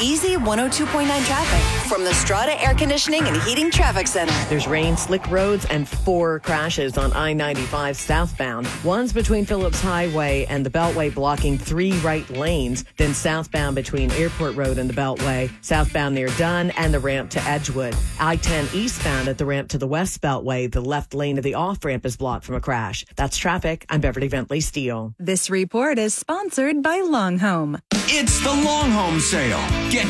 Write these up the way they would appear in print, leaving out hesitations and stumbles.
Easy 102.9 traffic from the Strata Air Conditioning and Heating Traffic Center. There's rain, slick roads, and 4 crashes on I-95 southbound. One's between Phillips Highway and the Beltway, blocking 3 right lanes. Then southbound between Airport Road and the Beltway. Southbound near Dunn and the ramp to Edgewood. I-10 eastbound at the ramp to the West Beltway. The left lane of the off-ramp is blocked from a crash. That's traffic. I'm Beverly Bentley Steele. This report is sponsored by Long Home. It's the Long Home Sale. Get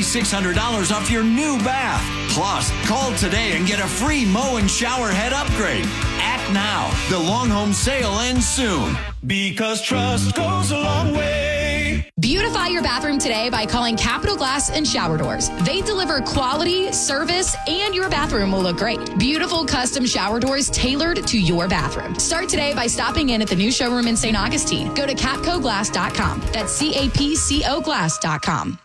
$2,600 off your new bath. Plus, call today and get a free mow and shower head upgrade. Act now. The Long Home Sale ends soon. Because trust goes a long way. Beautify your bathroom today by calling Capital Glass and Shower Doors. They deliver quality, service, and your bathroom will look great. Beautiful custom shower doors tailored to your bathroom. Start today by stopping in at the new showroom in St. Augustine. Go to capcoglass.com. That's CAPCO glass.com.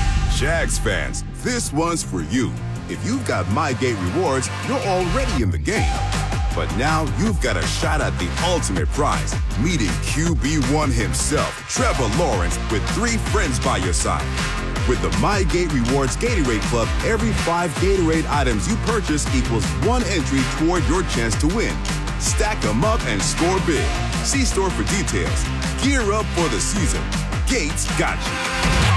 Jags fans, this one's for you. If you've got MyGate rewards, you're already in the game. But now you've got a shot at the ultimate prize, meeting QB1 himself, Trevor Lawrence, with 3 friends by your side. With the MyGate Rewards Gatorade Club, every 5 Gatorade items you purchase equals 1 entry toward your chance to win. Stack them up and score big. See store for details. Gear up for the season. Gates got you.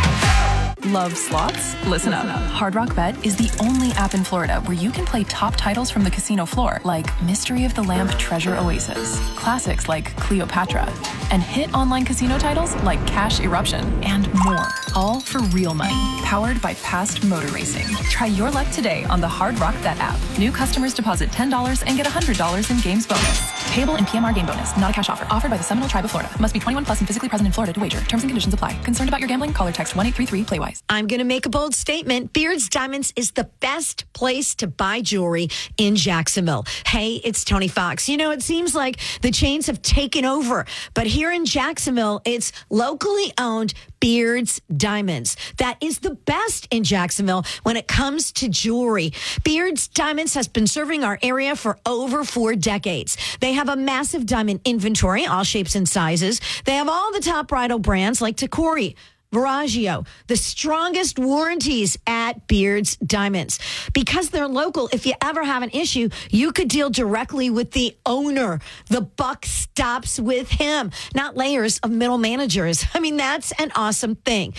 Love slots? Listen up. Hard Rock Bet is the only app in Florida where you can play top titles from the casino floor, like Mystery of the Lamp Treasure Oasis, classics like Cleopatra, and hit online casino titles like Cash Eruption, and more. All for real money, powered by past motor racing. Try your luck today on the Hard Rock Bet app. New customers deposit $10 and get $100 in games bonus. Payable in PMR game bonus, not a cash offer. Offered by the Seminole Tribe of Florida. Must be 21 plus and physically present in Florida to wager. Terms and conditions apply. Concerned about your gambling? Call or text 1-833-PLAY-WISE. I'm going to make a bold statement. Beards Diamonds is the best place to buy jewelry in Jacksonville. Hey, it's Tony Fox. You know, it seems like the chains have taken over, but here in Jacksonville, it's locally owned Beards Diamonds. That is the best in Jacksonville when it comes to jewelry. Beards Diamonds has been serving our area for over 4 decades. They have a massive diamond inventory, all shapes and sizes. They have all the top bridal brands like Tacori, Veragio, the strongest warranties at Beards Diamonds. Because they're local, if you ever have an issue, you could deal directly with the owner. The buck stops with him, not layers of middle managers. I mean, that's an awesome thing.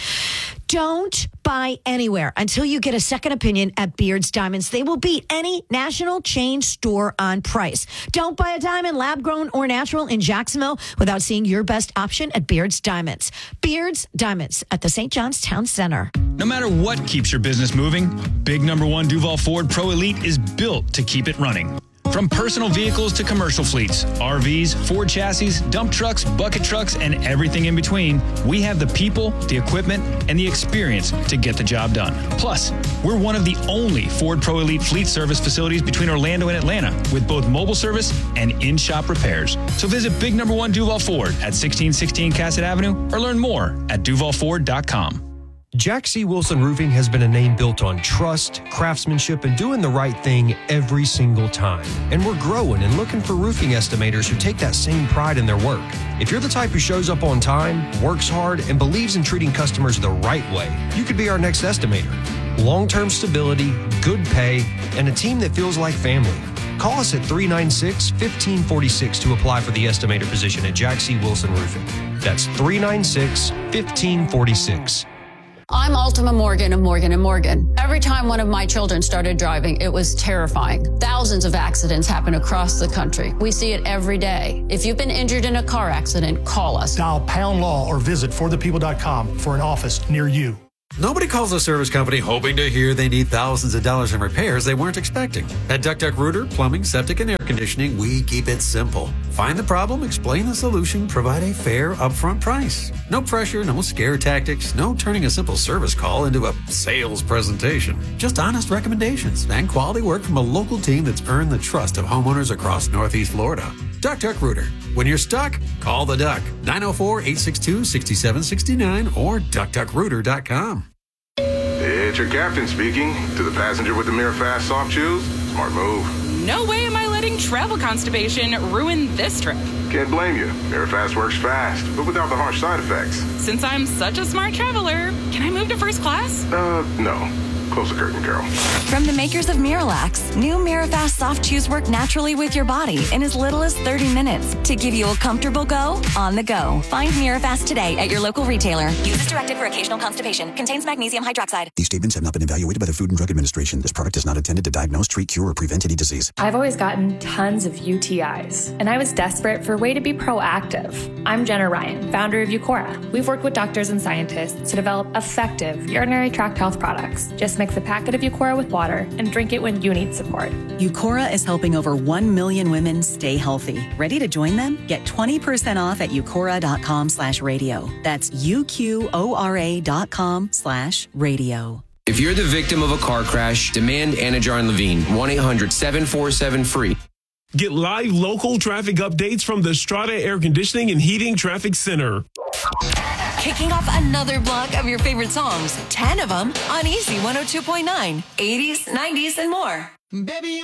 Don't buy anywhere until you get a second opinion at Beards Diamonds. They will beat any national chain store on price. Don't buy a diamond, lab-grown or natural, in Jacksonville without seeing your best option at Beards Diamonds. Beards Diamonds at the St. John's Town Center. No matter what keeps your business moving, Big Number 1 Duval Ford Pro Elite is built to keep it running. From personal vehicles to commercial fleets, RVs, Ford chassis, dump trucks, bucket trucks, and everything in between, we have the people, the equipment, and the experience to get the job done. Plus, we're one of the only Ford Pro Elite fleet service facilities between Orlando and Atlanta, with both mobile service and in-shop repairs. So visit Big Number 1 Duval Ford at 1616 Cassett Avenue or learn more at duvalford.com. Jack C. Wilson Roofing has been a name built on trust, craftsmanship, and doing the right thing every single time. And we're growing and looking for roofing estimators who take that same pride in their work. If you're the type who shows up on time, works hard, and believes in treating customers the right way, you could be our next estimator. Long-term stability, good pay, and a team that feels like family. Call us at 396-1546 to apply for the estimator position at Jack C. Wilson Roofing. That's 396-1546. I'm Ultima Morgan of Morgan & Morgan. Every time one of my children started driving, it was terrifying. Thousands of accidents happen across the country. We see it every day. If you've been injured in a car accident, call us. Dial pound law or visit forthepeople.com for an office near you. Nobody calls a service company hoping to hear they need thousands of dollars in repairs they weren't expecting. At Duck Duck Rooter, Plumbing, Septic, and Air Conditioning, we keep it simple. Find the problem, explain the solution, provide a fair upfront price. No pressure, no scare tactics, no turning a simple service call into a sales presentation. Just honest recommendations and quality work from a local team that's earned the trust of homeowners across Northeast Florida. Duck Duck Rooter. When you're stuck, call the Duck. 904-862-6769 or duckduckrooter.com. It's your captain speaking. To the passenger with the Mirror Fast soft shoes, smart move. No way am I letting travel constipation ruin this trip. Can't blame you. Amerifast works fast, but without the harsh side effects. Since I'm such a smart traveler, can I move to first class? No. Close the curtain, Carol. From the makers of Miralax, new Amerifast soft chews work naturally with your body in as little as 30 minutes to give you a comfortable go on the go. Find Mirafast today at your local retailer. Use as directed for occasional constipation. Contains magnesium hydroxide. These statements have not been evaluated by the Food and Drug Administration. This product is not intended to diagnose, treat, cure, or prevent any disease. I've always gotten tons of UTIs, and I was desperate for a way to be proactive. I'm Jenna Ryan, founder of Eucora. We've worked with doctors and scientists to develop effective urinary tract health products. Just mix a packet of Eucora with water and drink it when you need support. Eucora is helping over 1 million women stay healthy. Ready to join them? Get 20% off at eucora.com/radio. That's UQORA.com/radio. If you're the victim of a car crash, demand Anajar and Levine. 1-800-747-FREE. Get live local traffic updates from the Strata Air Conditioning and Heating Traffic Center. Kicking off another block of your favorite songs, 10 of them on Easy 102.9, 80s, 90s, and more. Baby,